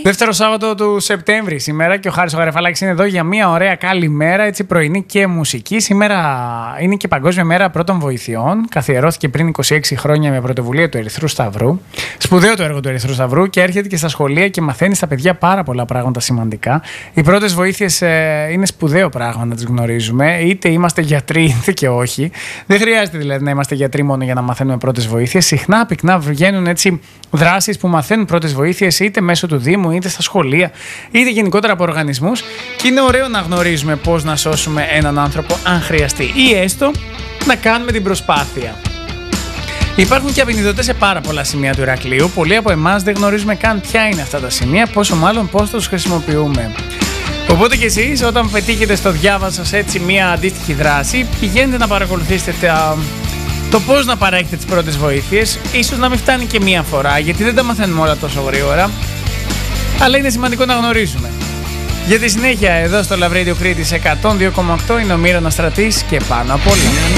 Δεύτερο Σάββατο του Σεπτέμβρη σήμερα και ο Χάρης ο Γαρεφαλάκης είναι εδώ για μια ωραία καλημέρα, έτσι πρωινή και μουσική. Σήμερα είναι και Παγκόσμια Μέρα Πρώτων Βοηθειών. Καθιερώθηκε πριν 26 χρόνια με πρωτοβουλία του Ερυθρού Σταυρού. Σπουδαίο το έργο του Ερυθρού Σταυρού και έρχεται και στα σχολεία και μαθαίνει στα παιδιά πάρα πολλά πράγματα σημαντικά. Οι πρώτες βοήθειες είναι σπουδαίο πράγμα να τις γνωρίζουμε, είτε είμαστε γιατροί είτε και όχι. Δεν χρειάζεται δηλαδή να είμαστε γιατροί μόνο για να μαθαίνουμε πρώτες βοήθειες. Συχνά πυκνά βγαίνουν έτσι δράσεις που μαθαίνουν πρώτες βοήθειες είτε μέσω του Δήμου, είτε στα σχολεία, είτε γενικότερα από οργανισμούς. Και είναι ωραίο να γνωρίζουμε πώς να σώσουμε έναν άνθρωπο αν χρειαστεί, ή έστω να κάνουμε την προσπάθεια. Υπάρχουν και απεινιδωτές σε πάρα πολλά σημεία του Ηρακλείου. Πολλοί από εμάς δεν γνωρίζουμε καν ποια είναι αυτά τα σημεία, πόσο μάλλον πώς τους χρησιμοποιούμε. Οπότε και εσείς, όταν πετύχετε στο διάβα σας έτσι μία αντίστοιχη δράση, πηγαίνετε να παρακολουθήσετε το πώς να παρέχετε τις πρώτες βοήθειες. Ίσως να μην φτάνει και μία φορά, γιατί δεν τα μαθαίνουμε όλα τόσο γρήγορα. Αλλά είναι σημαντικό να γνωρίζουμε. Για τη συνέχεια, εδώ στο Love Radio Κρήτης 102,8 είναι ο Μύρονας Στρατής και πάνω απ' όλα.